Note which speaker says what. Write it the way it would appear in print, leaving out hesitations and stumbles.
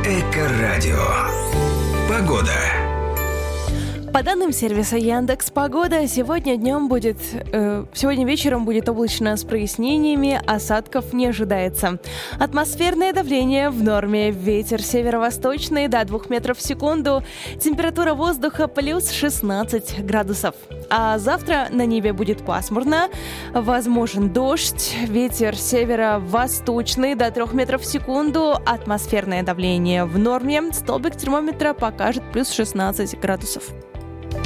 Speaker 1: Эко-радио. Погода.
Speaker 2: По данным сервиса Яндекс.Погода, сегодня вечером будет облачно с прояснениями, осадков не ожидается. Атмосферное давление в норме, ветер северо-восточный до 2 метров в секунду, температура воздуха плюс 16 градусов. А завтра на небе будет пасмурно, возможен дождь, ветер северо-восточный до 3 метров в секунду, атмосферное давление в норме, столбик термометра покажет плюс 16 градусов.